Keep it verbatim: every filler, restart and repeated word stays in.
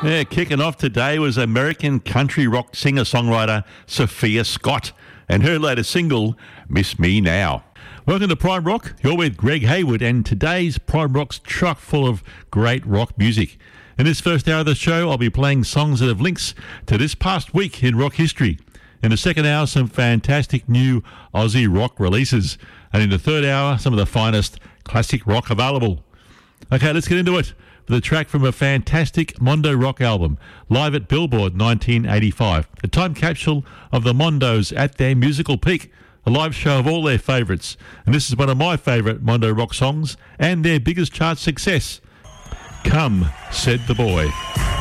Yeah, kicking off today was American country rock singer-songwriter Sophia Scott and her latest single, Miss Me Now. Welcome to Prime Rock. You're with Greg Hayward, and today's Prime Rock's chock full of great rock music. In this first hour of the show, I'll be playing songs that have links to this past week in rock history. In the second hour, some fantastic new Aussie rock releases. And in the third hour, some of the finest classic rock available. Okay, let's get into it with a track from a fantastic Mondo rock album, live at Billboard nineteen eighty-five, a time capsule of the Mondos at their musical peak, a live show of all their favourites. And this is one of my favourite Mondo rock songs and their biggest chart success, Come, Said the Boy.